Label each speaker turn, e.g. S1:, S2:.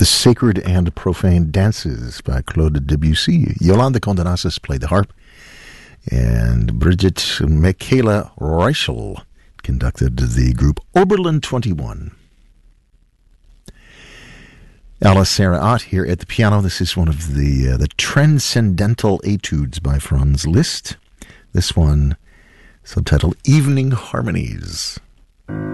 S1: The Sacred and Profane Dances by Claude Debussy. Yolanda Condenasis played the harp, and Brigitte Michaela Reichel conducted the group Oberlin 21. Alice Sarah Ott here at the piano. This is one of the Transcendental Etudes by Franz Liszt. This one, subtitled Evening Harmonies.